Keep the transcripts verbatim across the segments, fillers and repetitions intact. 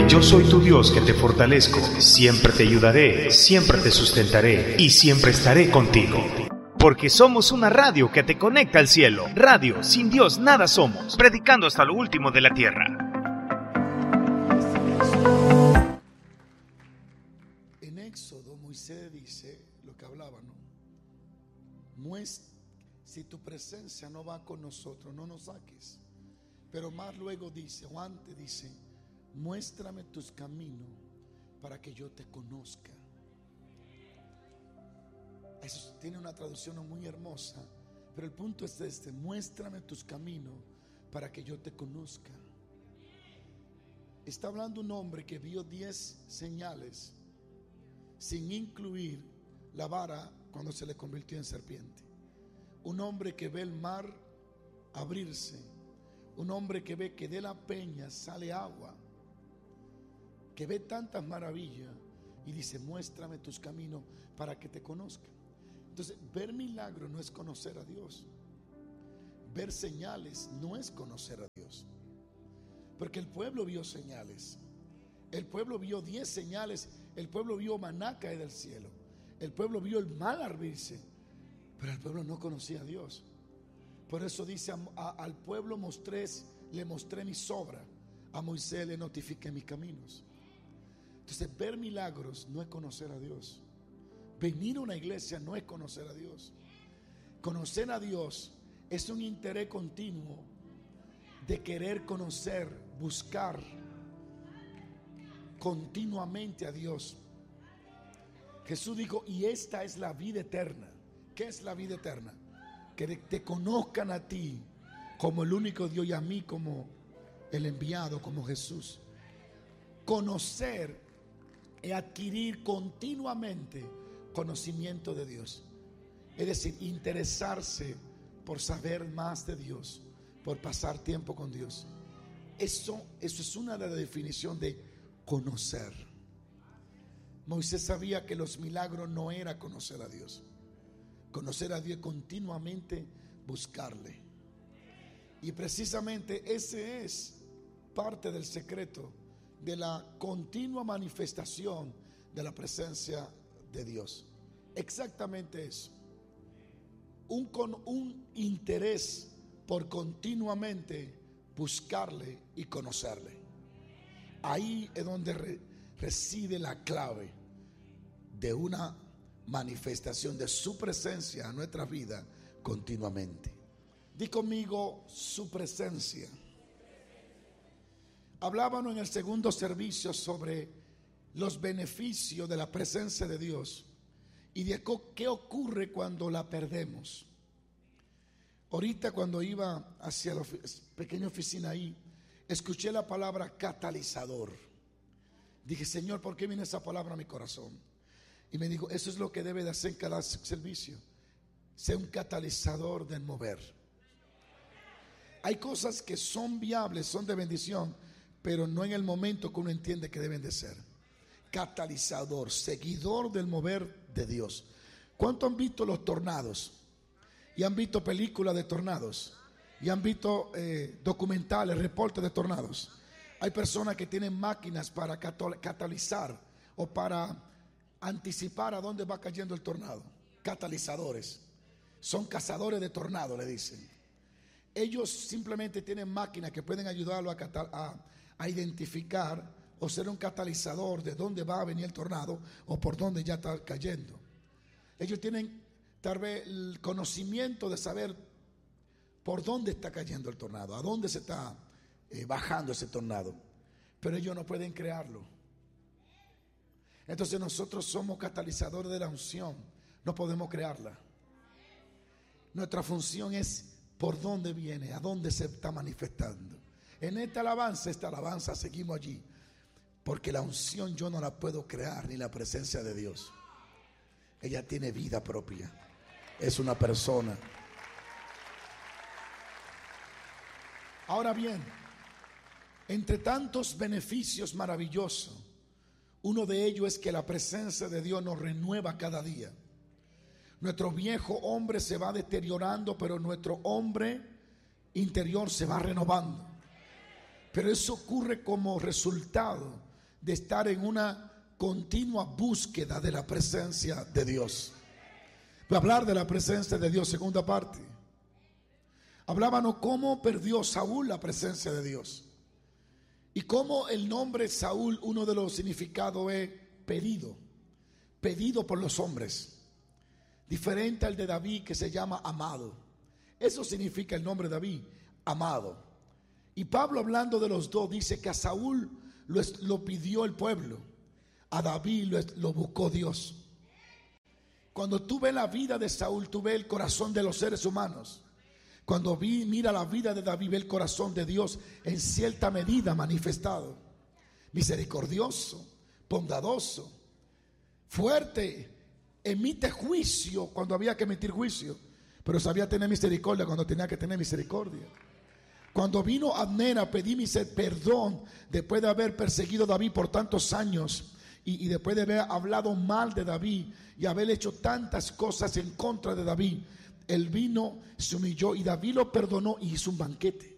yo soy tu Dios que te fortalezco, siempre te ayudaré, siempre te sustentaré y siempre estaré contigo. Porque somos una radio que te conecta al cielo. Radio, sin Dios nada somos, predicando hasta lo último de la tierra. En Éxodo, Moisés dice lo que hablaba, ¿no? Muest- si tu presencia no va con nosotros, no nos saques. Pero más luego dice, o antes dice, muéstrame tus caminos para que yo te conozca. Eso tiene una traducción muy hermosa, pero el punto es este: muéstrame tus caminos para que yo te conozca. Está hablando un hombre que vio diez señales, sin incluir la vara cuando se le convirtió en serpiente. Un hombre que ve el mar abrirse, un hombre que ve que de la peña sale agua, que ve tantas maravillas y dice, muéstrame tus caminos para que te conozca. Entonces, ver milagros no es conocer a Dios. Ver señales no es conocer a Dios. Porque el pueblo vio señales. El pueblo vio diez señales. El pueblo vio maná caer del cielo. El pueblo vio el mar abrirse. Pero el pueblo no conocía a Dios. Por eso dice, a, a, al pueblo mostré, le mostré mis obras. A Moisés le notifiqué mis caminos. Entonces, ver milagros no es conocer a Dios. Venir a una iglesia no es conocer a Dios. Conocer a Dios es un interés continuo de querer conocer, buscar continuamente a Dios. Jesús dijo, y esta es la vida eterna. ¿Qué es la vida eterna? Que te conozcan a ti como el único Dios y a mí como el enviado, como Jesús. Conocer es adquirir continuamente conocimiento de Dios. Es decir, interesarse por saber más de Dios, por pasar tiempo con Dios. Eso, eso es una de las definiciones de conocer. Moisés sabía que los milagros no era conocer a Dios. Conocer a Dios es continuamente buscarle. Y precisamente ese es parte del secreto de la continua manifestación de la presencia de Dios. Exactamente eso. Un, con un interés por continuamente buscarle y conocerle. Ahí es donde re, reside la clave de una manifestación de su presencia a nuestra vida continuamente. Di conmigo, su presencia. Hablábamos en el segundo servicio sobre los beneficios de la presencia de Dios y de qué ocurre cuando la perdemos. Ahorita cuando iba hacia la pequeña oficina ahí, escuché la palabra catalizador. Dije, Señor, ¿por qué viene esa palabra a mi corazón? Y me dijo, eso es lo que debe de hacer en cada servicio. Ser un catalizador del mover. Hay cosas que son viables, son de bendición, pero no en el momento que uno entiende que deben de ser. Catalizador, seguidor del mover de Dios. ¿Cuánto han visto los tornados? Y han visto películas de tornados. Y han visto eh, documentales, reportes de tornados. Hay personas que tienen máquinas para catalizar o para anticipar a dónde va cayendo el tornado. Catalizadores. Son cazadores de tornado, le dicen. Ellos simplemente tienen máquinas que pueden ayudarlo a, a, a identificar o ser un catalizador de dónde va a venir el tornado o por dónde ya está cayendo. Ellos tienen tal vez el conocimiento de saber por dónde está cayendo el tornado, a dónde se está eh, bajando ese tornado, pero ellos no pueden crearlo. Entonces nosotros somos catalizadores de la unción, no podemos crearla. Nuestra función es por dónde viene, a dónde se está manifestando. En esta alabanza, esta alabanza seguimos allí, porque la unción yo no la puedo crear, ni la presencia de Dios. Ella tiene vida propia, es una persona. Ahora bien, entre tantos beneficios maravillosos, uno de ellos es que la presencia de Dios nos renueva cada día. Nuestro viejo hombre se va deteriorando, pero nuestro hombre interior se va renovando. Pero eso ocurre como resultado de estar en una continua búsqueda de la presencia de Dios. Voy a hablar de la presencia de Dios, segunda parte. Hablábamos cómo perdió Saúl la presencia de Dios. Y cómo el nombre Saúl, uno de los significados es pedido, pedido por los hombres. Diferente al de David, que se llama amado. Eso significa el nombre de David, amado. Y Pablo, hablando de los dos, dice que a Saúl lo, lo pidió el pueblo, a David lo, lo buscó Dios. Cuando tú ves la vida de Saúl, tú ves el corazón de los seres humanos. Cuando vi, mira la vida de David, ve el corazón de Dios en cierta medida manifestado. Misericordioso, bondadoso, fuerte, emite juicio cuando había que emitir juicio, pero sabía tener misericordia cuando tenía que tener misericordia. Cuando vino Abner a pedir perdón después de haber perseguido a David por tantos años y, y después de haber hablado mal de David y haber hecho tantas cosas en contra de David, él vino, se humilló y David lo perdonó y hizo un banquete.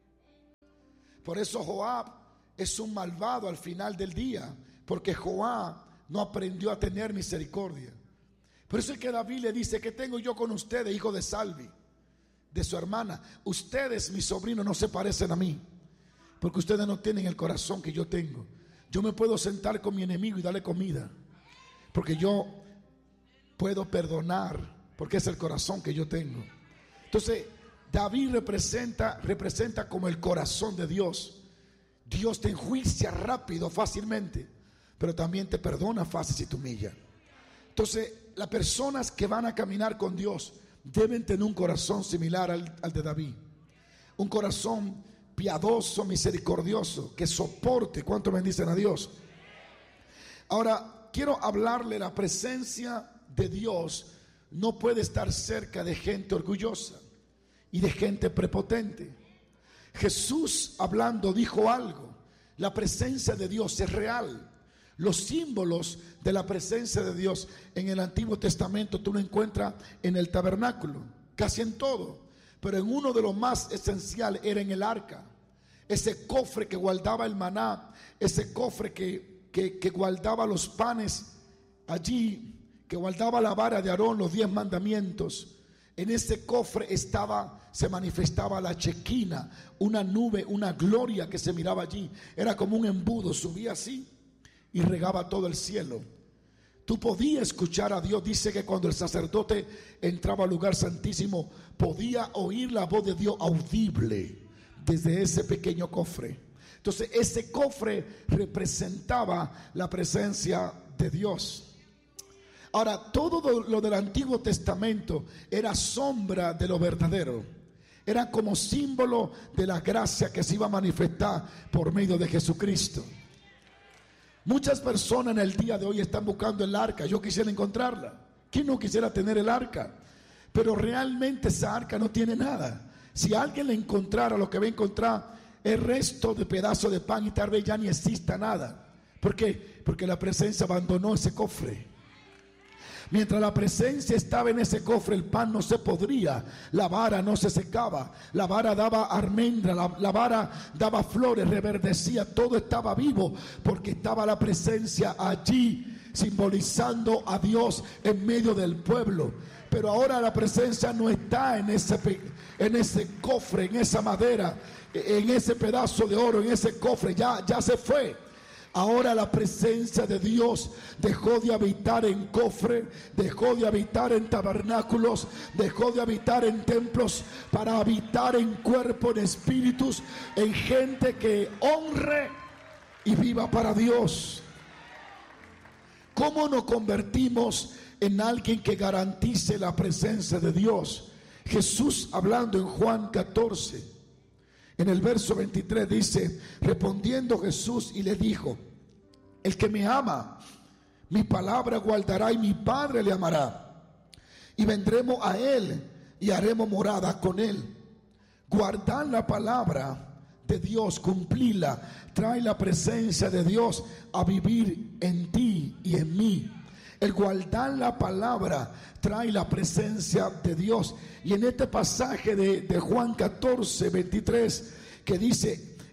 Por eso Joab es un malvado al final del día, porque Joab no aprendió a tener misericordia. Por eso es que David le dice: ¿qué tengo yo con ustedes, hijo de Salvi, de su hermana? Ustedes, mis sobrinos, no se parecen a mí, porque ustedes no tienen el corazón que yo tengo. Yo me puedo sentar con mi enemigo y darle comida, porque yo puedo perdonar, porque es el corazón que yo tengo. Entonces David representa, representa como el corazón de Dios. Dios te enjuicia rápido, fácilmente, pero también te perdona fácil si te humilla. Entonces las personas que van a caminar con Dios deben tener un corazón similar al, al de David. Un corazón piadoso, misericordioso, que soporte. ¿Cuánto bendicen a Dios? Ahora quiero hablarle. La presencia de Dios no puede estar cerca de gente orgullosa y de gente prepotente. Jesús, hablando, dijo algo: la presencia de Dios es real. Los símbolos de la presencia de Dios en el Antiguo Testamento tú lo encuentras en el tabernáculo, casi en todo, pero en uno de los más esenciales era en el arca. Ese cofre que guardaba el maná, ese cofre que, que, que guardaba los panes allí, que guardaba la vara de Aarón, los diez mandamientos. En ese cofre estaba, se manifestaba la chequina, una nube, una gloria que se miraba allí. Era como un embudo, subía así y regaba todo el cielo. Tú podías escuchar a Dios. Dice que cuando el sacerdote entraba al lugar santísimo, podía oír la voz de Dios audible desde ese pequeño cofre. Entonces ese cofre representaba la presencia de Dios. Ahora, todo lo del Antiguo Testamento era sombra de lo verdadero. Era como símbolo de la gracia que se iba a manifestar por medio de Jesucristo. Muchas personas en el día de hoy están buscando el arca. Yo quisiera encontrarla. ¿Quién no quisiera tener el arca? Pero realmente esa arca no tiene nada. Si alguien la encontrara, lo que va a encontrar es el resto de pedazos de pan y tal vez ya ni exista nada. ¿Por qué? Porque la presencia abandonó ese cofre. Mientras la presencia estaba en ese cofre, el pan no se podría, la vara no se secaba, la vara daba almendra, la, la vara daba flores, reverdecía, todo estaba vivo porque estaba la presencia allí, simbolizando a Dios en medio del pueblo. Pero ahora la presencia no está en ese, en ese cofre, en esa madera, en ese pedazo de oro, en ese cofre, ya, ya se fue. Ahora la presencia de Dios dejó de habitar en cofre, dejó de habitar en tabernáculos, dejó de habitar en templos, para habitar en cuerpo, en espíritus, en gente que honre y viva para Dios. ¿Cómo nos convertimos en alguien que garantice la presencia de Dios? Jesús, hablando en Juan catorce, en el verso veintitrés, dice: respondiendo Jesús y le dijo: el que me ama, mi palabra guardará, y mi Padre le amará, y vendremos a él y haremos morada con él. Guardar la palabra de Dios, cumplirla, trae la presencia de Dios a vivir en ti y en mí. El guardar la palabra trae la presencia de Dios. Y en este pasaje de, de Juan catorce, veintitrés, que dice: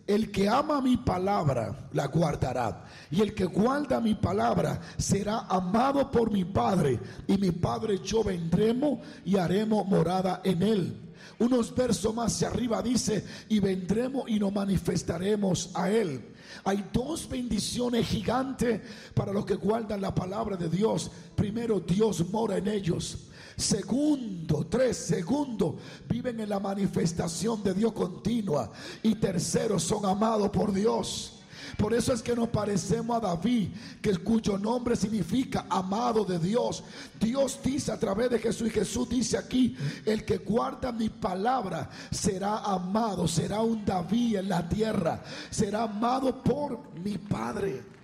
el que ama mi palabra la guardará, y el que guarda mi palabra será amado por mi Padre, y mi Padre y yo vendremos y haremos morada en él. Unos versos más hacia arriba dice: y vendremos y nos manifestaremos a él. Hay dos bendiciones gigantes para los que guardan la palabra de Dios. Primero, Dios mora en ellos. Segundo, tres, segundo, viven en la manifestación de Dios continua. Y tercero, son amados por Dios. Por eso es que nos parecemos a David, que cuyo nombre significa amado de Dios. Dios dice a través de Jesús, y Jesús dice aquí: el que guarda mi palabra será amado, será un David en la tierra, será amado por mi Padre.